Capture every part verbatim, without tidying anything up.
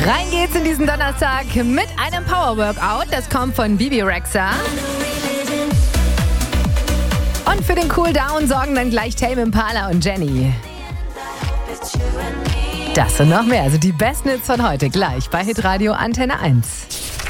Rein geht's in diesen Donnerstag mit einem Power-Workout. Das kommt von Bibi Rexha. Und für den Cooldown sorgen dann gleich Tame Impala und Jenny. Das und noch mehr, also die besten Hits von heute, gleich bei Hitradio Antenne eins.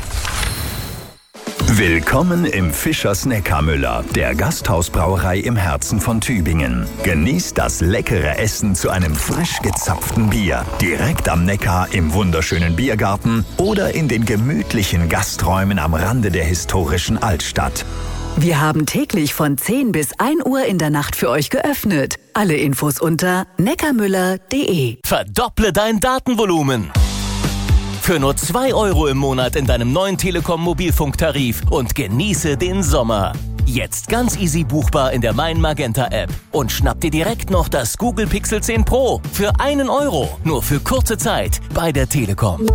Willkommen im Fischers Neckarmüller, der Gasthausbrauerei im Herzen von Tübingen. Genießt das leckere Essen zu einem frisch gezapften Bier, direkt am Neckar im wunderschönen Biergarten oder in den gemütlichen Gasträumen am Rande der historischen Altstadt. Wir haben täglich von zehn bis ein Uhr in der Nacht für euch geöffnet. Alle Infos unter neckarmüller punkt de. Verdopple dein Datenvolumen. Für nur zwei Euro im Monat in deinem neuen Telekom-Mobilfunktarif und genieße den Sommer. Jetzt ganz easy buchbar in der Mein Magenta App. Und schnapp dir direkt noch das Google Pixel zehn Pro für einen Euro. Nur für kurze Zeit bei der Telekom.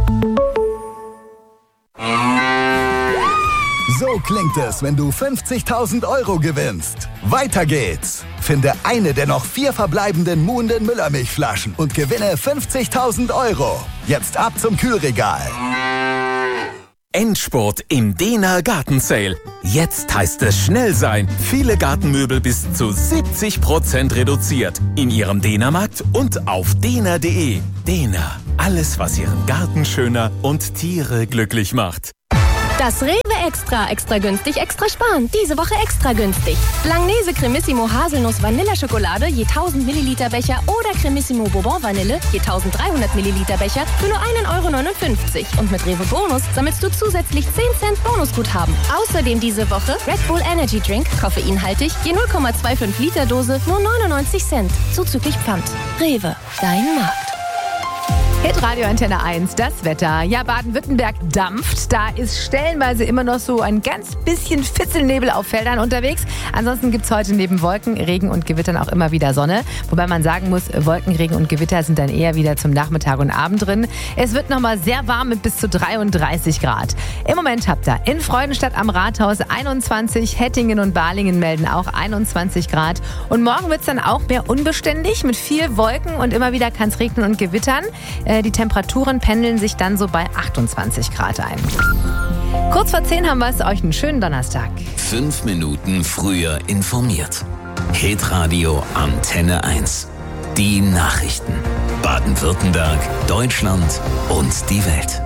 So klingt es, wenn du fünfzigtausend Euro gewinnst. Weiter geht's. Finde eine der noch vier verbleibenden Muhnden Müllermilchflaschen und gewinne fünfzigtausend Euro. Jetzt ab zum Kühlregal. Endspurt im Dehner Garten Sale. Jetzt heißt es schnell sein. Viele Gartenmöbel bis zu siebzig Prozent reduziert. In Ihrem Dehnermarkt und auf dehner punkt de. Dehner. Alles, was Ihren Garten schöner und Tiere glücklich macht. Das Rewe Extra, extra günstig, extra sparen. Diese Woche extra günstig. Langnese Cremissimo Haselnuss Vanilleschokolade je tausend Milliliter Becher oder Cremissimo Bourbon Vanille je tausenddreihundert Milliliter Becher für nur einen Euro neunundfünfzig. Und mit Rewe Bonus sammelst du zusätzlich zehn Cent Bonusguthaben. Außerdem diese Woche Red Bull Energy Drink, koffeinhaltig, je null Komma fünfundzwanzig Liter Dose, nur neunundneunzig Cent. Zuzüglich Pfand. Rewe, dein Markt. Hitradio Antenne eins, das Wetter. Ja, Baden-Württemberg dampft. Da ist stellenweise immer noch so ein ganz bisschen Fitzelnebel auf Feldern unterwegs. Ansonsten gibt es heute neben Wolken, Regen und Gewittern auch immer wieder Sonne. Wobei man sagen muss, Wolken, Regen und Gewitter sind dann eher wieder zum Nachmittag und Abend drin. Es wird nochmal sehr warm mit bis zu dreiunddreißig Grad. Im Moment habt ihr in Freudenstadt am Rathaus einundzwanzig, Hettingen und Balingen melden auch einundzwanzig Grad. Und morgen wird es dann auch mehr unbeständig mit viel Wolken und immer wieder kann es regnen und gewittern. Die Temperaturen pendeln sich dann so bei achtundzwanzig Grad ein. Kurz vor zehn haben wir es, euch einen schönen Donnerstag. Fünf Minuten früher informiert. Hitradio Antenne eins. Die Nachrichten. Baden-Württemberg, Deutschland und die Welt.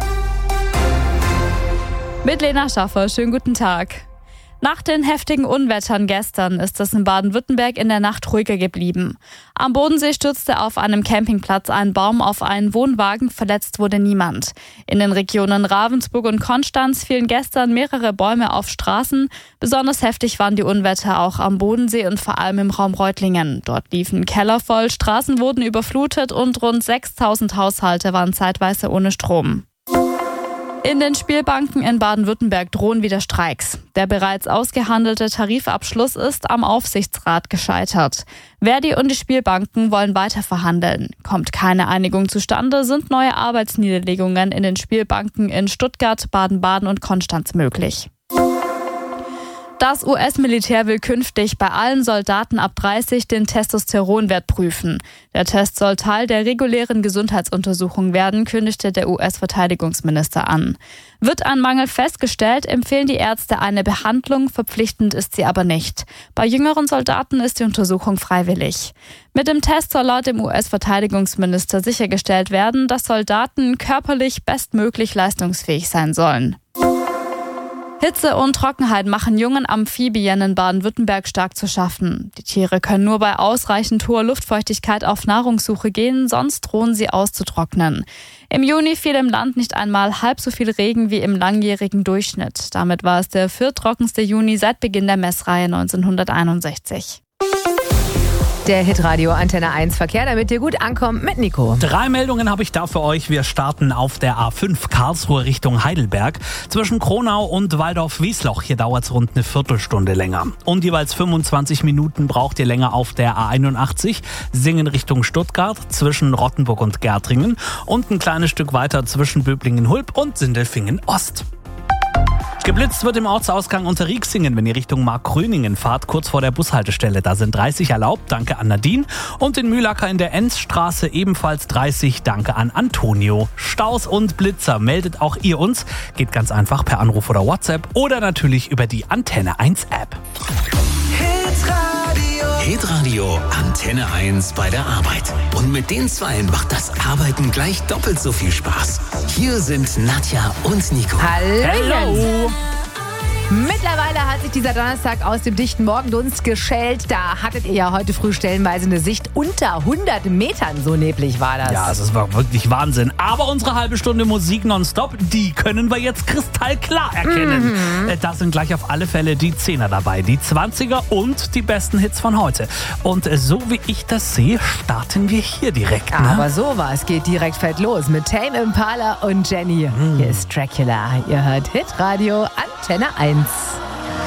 Mit Lena Schaffer, schönen guten Tag. Nach den heftigen Unwettern gestern ist es in Baden-Württemberg in der Nacht ruhiger geblieben. Am Bodensee stürzte auf einem Campingplatz ein Baum auf einen Wohnwagen, verletzt wurde niemand. In den Regionen Ravensburg und Konstanz fielen gestern mehrere Bäume auf Straßen. Besonders heftig waren die Unwetter auch am Bodensee und vor allem im Raum Reutlingen. Dort liefen Keller voll, Straßen wurden überflutet und rund sechstausend Haushalte waren zeitweise ohne Strom. In den Spielbanken in Baden-Württemberg drohen wieder Streiks. Der bereits ausgehandelte Tarifabschluss ist am Aufsichtsrat gescheitert. Verdi und die Spielbanken wollen weiter verhandeln. Kommt keine Einigung zustande, sind neue Arbeitsniederlegungen in den Spielbanken in Stuttgart, Baden-Baden und Konstanz möglich. Das U S-Militär will künftig bei allen Soldaten ab dreißig den Testosteronwert prüfen. Der Test soll Teil der regulären Gesundheitsuntersuchung werden, kündigte der U S-Verteidigungsminister an. Wird ein Mangel festgestellt, empfehlen die Ärzte eine Behandlung, verpflichtend ist sie aber nicht. Bei jüngeren Soldaten ist die Untersuchung freiwillig. Mit dem Test soll laut dem U S-Verteidigungsminister sichergestellt werden, dass Soldaten körperlich bestmöglich leistungsfähig sein sollen. Hitze und Trockenheit machen jungen Amphibien in Baden-Württemberg stark zu schaffen. Die Tiere können nur bei ausreichend hoher Luftfeuchtigkeit auf Nahrungssuche gehen, sonst drohen sie auszutrocknen. Im Juni fiel im Land nicht einmal halb so viel Regen wie im langjährigen Durchschnitt. Damit war es der vierttrockenste Juni seit Beginn der Messreihe neunzehnhunderteinundsechzig. Der Hitradio Antenne eins Verkehr, damit ihr gut ankommt mit Nico. Drei Meldungen habe ich da für euch. Wir starten auf der A fünf Karlsruhe Richtung Heidelberg. Zwischen Kronau und Waldorf-Wiesloch. Hier dauert es rund eine Viertelstunde länger. Und jeweils fünfundzwanzig Minuten braucht ihr länger auf der A einundachtzig. Singen Richtung Stuttgart zwischen Rottenburg und Gärtringen. Und ein kleines Stück weiter zwischen Böblingen-Hulb und Sindelfingen-Ost. Geblitzt wird im Ortsausgang unter Rieksingen, wenn ihr Richtung Markgröningen fahrt, kurz vor der Bushaltestelle. Da sind dreißig erlaubt, danke an Nadine. Und in Mühlacker in der Enzstraße ebenfalls dreißig, danke an Antonio. Staus und Blitzer meldet auch ihr uns. Geht ganz einfach per Anruf oder WhatsApp oder natürlich über die Antenne eins App. Hitradio Antenne eins bei der Arbeit. Und mit den Zweien macht das Arbeiten gleich doppelt so viel Spaß. Hier sind Nadja und Nico. Hallo. Mittlerweile hat sich dieser Donnerstag aus dem dichten Morgendunst geschält. Da hattet ihr ja heute früh stellenweise eine Sicht unter hundert Metern. So neblig war das. Ja, es war wirklich Wahnsinn. Aber unsere halbe Stunde Musik nonstop, die können wir jetzt kristallklar erkennen. Mhm. Da sind gleich auf alle Fälle die Zehner dabei, die Zwanziger und die besten Hits von heute. Und so wie ich das sehe, starten wir hier direkt. Ne? Aber sowas geht direkt fett los mit Tame Impala und Jenny. Mhm. Hier ist Dracula. Ihr hört Hitradio Antenne eins.